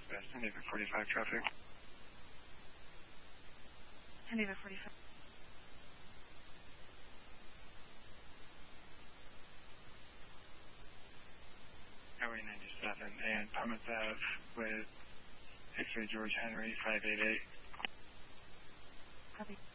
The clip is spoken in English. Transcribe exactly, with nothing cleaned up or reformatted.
dispatch, Geneva forty-five traffic. Geneva forty-five. Highway ninety-seven and Plymouth Ave with X-ray George Henry five eight eight. Copy.